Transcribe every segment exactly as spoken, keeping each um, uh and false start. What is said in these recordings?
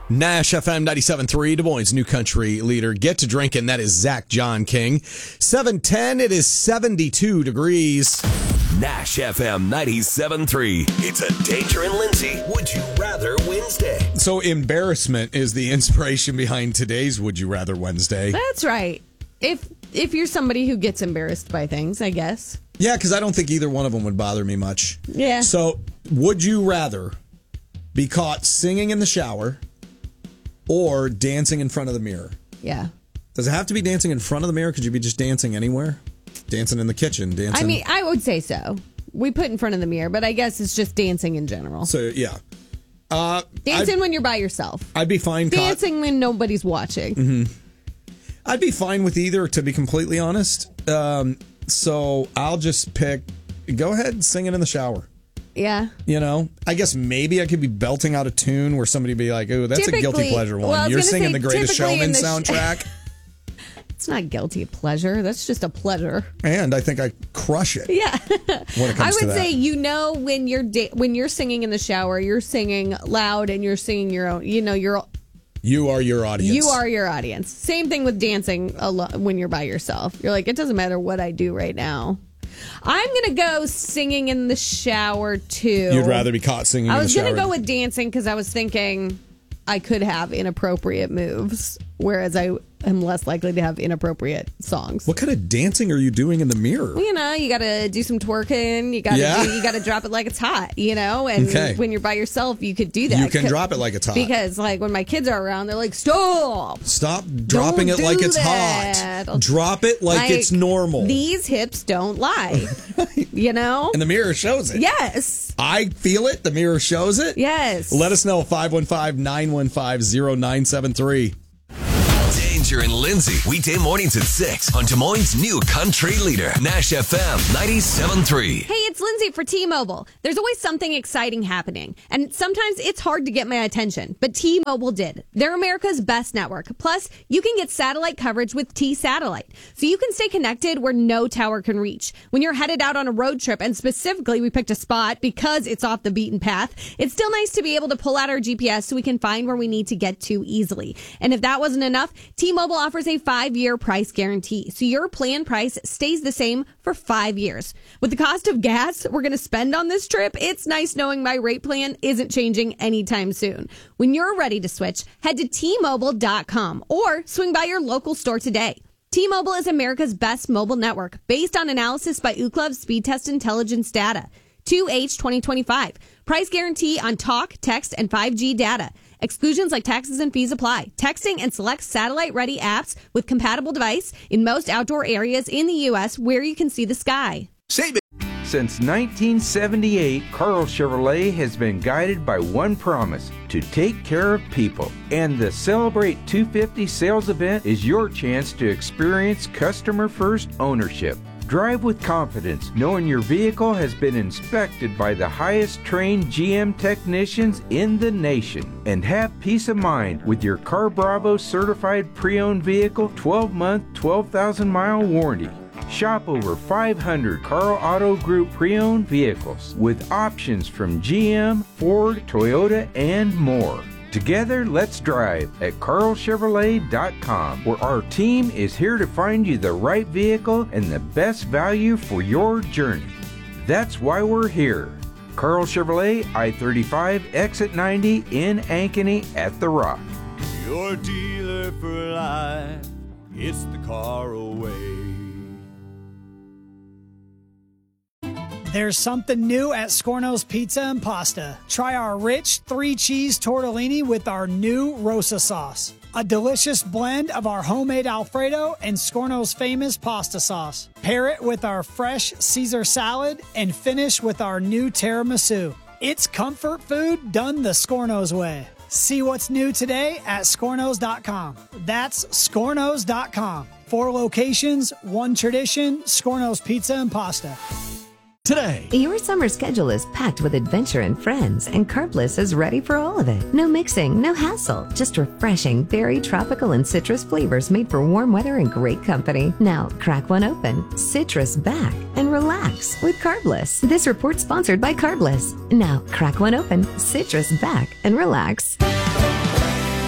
Nash F M ninety-seven point three, Des Moines' new country leader. Get to drinking. That is Zach John King. seven ten, it is seventy-two degrees. Nash F M ninety-seven point three. It's a Danger and Lindsay Would You Rather Wednesday. So embarrassment is the inspiration behind today's Would You Rather Wednesday. That's right. If if you're somebody who gets embarrassed by things, I guess. Yeah, because I don't think either one of them would bother me much. Yeah. So would you rather be caught singing in the shower or dancing in front of the mirror? Yeah. Does it have to be dancing in front of the mirror? Could you be just dancing anywhere? Dancing in the kitchen, dancing. I mean, I would say so. We put in front of the mirror, but I guess it's just dancing in general. So, yeah. Uh, dancing I'd, when you're by yourself. I'd be fine. Dancing caught, when nobody's watching. Mm-hmm. I'd be fine with either, to be completely honest. Um, so I'll just pick, go ahead and sing it in the shower. Yeah. You know, I guess maybe I could be belting out a tune where somebody would be like, oh, that's typically, a guilty pleasure one. Well, You're singing say, the Greatest Showman the soundtrack. Sh- it's not guilty pleasure. That's just a pleasure. And I think I crush it. Yeah. When it comes I would to that. say, you know, when you're da- when you're singing in the shower, you're singing loud and you're singing your own, you know, you're... You are your audience. You are your audience. Same thing with dancing al- when you're by yourself. You're like, it doesn't matter what I do right now. I'm going to go singing in the shower, too. You'd rather be caught singing in the shower? I was going to go with dancing because I was thinking I could have inappropriate moves, whereas I am less likely to have inappropriate songs. What kind of dancing are you doing in the mirror? Well, you know, you got to do some twerking. You got to yeah. do, you got to drop it like it's hot, you know? And okay. when you're by yourself, you could do that. You can drop it like it's hot. Because, like, when my kids are around, they're like, stop. Stop dropping don't it like it's that. hot. Drop it like, like it's normal. These hips don't lie. You know? And the mirror shows it. Yes. I feel it. The mirror shows it. Yes. Let us know. five one five, nine one five, zero nine seven three. Danger and Lindsay, weekday mornings at six on Des Moines' new country leader, Nash F M ninety-seven point three. Hey, it's Lindsay for T-Mobile. There's always something exciting happening, and sometimes it's hard to get my attention, but T-Mobile did. They're America's best network. Plus, you can get satellite coverage with T-Satellite, so you can stay connected where no tower can reach. When you're headed out on a road trip, and specifically we picked a spot because it's off the beaten path, it's still nice to be able to pull out our G P S so we can find where we need to get to easily. And if that wasn't enough, T-Mobile offers a five-year price guarantee, so your plan price stays the same for five years. With the cost of gas we're going to spend on this trip, it's nice knowing my rate plan isn't changing anytime soon. When you're ready to switch, head to T Mobile dot com or swing by your local store today. T-Mobile is America's best mobile network, based on analysis by Ookla Speed Test Intelligence data. two H twenty twenty-five. Price guarantee on talk, text, and five G data. Exclusions like taxes and fees apply. Texting and select satellite-ready apps with compatible device in most outdoor areas in the U S where you can see the sky. Save it. Since nineteen seventy-eight, Carl Chevrolet has been guided by one promise: to take care of people. And the Celebrate two fifty sales event is your chance to experience customer-first ownership. Drive with confidence, knowing your vehicle has been inspected by the highest trained G M technicians in the nation. And have peace of mind with your Car Bravo certified pre-owned vehicle twelve month, twelve thousand mile warranty. Shop over five hundred Carl Auto Group pre-owned vehicles with options from G M, Ford, Toyota, and more. Together, let's drive at Carl Chevrolet dot com, where our team is here to find you the right vehicle and the best value for your journey. That's why we're here. Carl Chevrolet, I thirty-five, exit ninety in Ankeny at The Rock. Your dealer for life, it's the Carl way. There's something new at Scorno's Pizza and Pasta. Try our rich three-cheese tortellini with our new Rosa sauce. A delicious blend of our homemade Alfredo and Scorno's famous pasta sauce. Pair it with our fresh Caesar salad and finish with our new tiramisu. It's comfort food done the Scorno's way. See what's new today at Scornos dot com. That's Scornos dot com. Four locations, one tradition, Scorno's Pizza and Pasta. Today. Your summer schedule is packed with adventure and friends, and Carbless is ready for all of it. No mixing, no hassle, just refreshing berry, tropical, and citrus flavors made for warm weather and great company. Now, crack one open, citrus back, and relax with Carbless. This report sponsored by Carbless. Now, crack one open, citrus back, and relax.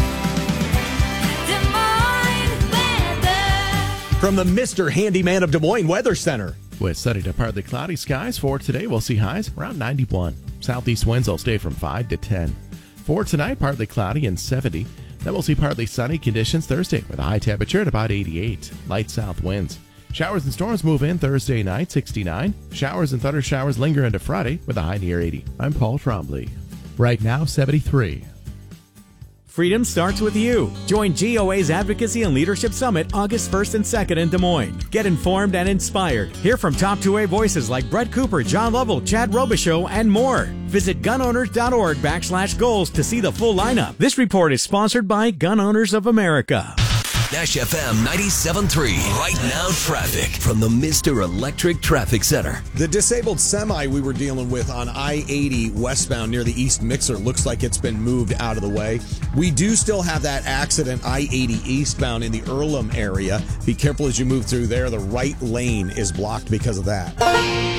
From the Mister Handyman of Des Moines Weather Center. With sunny to partly cloudy skies for today, we'll see highs around ninety-one. Southeast winds will stay from five to ten. For tonight, partly cloudy and seventy. Then we'll see partly sunny conditions Thursday with a high temperature at about eighty-eight. Light south winds. Showers and storms move in Thursday night, sixty-nine. Showers and thunder showers linger into Friday with a high near eighty. I'm Paul Trombley. Right now, seventy-three. Freedom starts with you. Join G O A's Advocacy and Leadership Summit August first and second in Des Moines. Get informed and inspired. Hear from top two A voices like Brett Cooper, John Lovell, Chad Robichaux, and more. Visit gunowners.org backslash goals to see the full lineup. This report is sponsored by Gun Owners of America. Nash F M ninety-seven point three. Right now, traffic from the Mister Electric Traffic Center. The disabled semi we were dealing with on I eighty westbound near the East Mixer looks like it's been moved out of the way. We do still have that accident I eighty eastbound in the Earlham area. Be careful as you move through there. The right lane is blocked because of that.